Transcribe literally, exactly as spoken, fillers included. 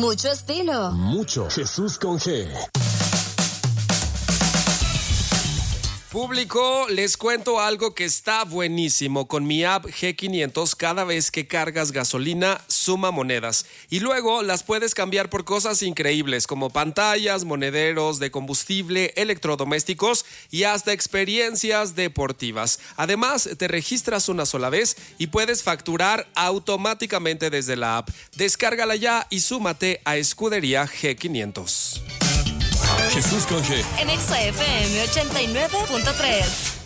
mucho estilo. Mucho Jesús con G. Público, les cuento algo que está buenísimo. Con mi app G quinientos, cada vez que cargas gasolina, suma monedas. Y luego las puedes cambiar por cosas increíbles, como pantallas, monederos de combustible, electrodomésticos y hasta experiencias deportivas. Además, te registras una sola vez y puedes facturar automáticamente desde la app. Descárgala ya y súmate a Escudería G quinientos. Jesús con G. En Exa F M ochenta y nueve punto tres.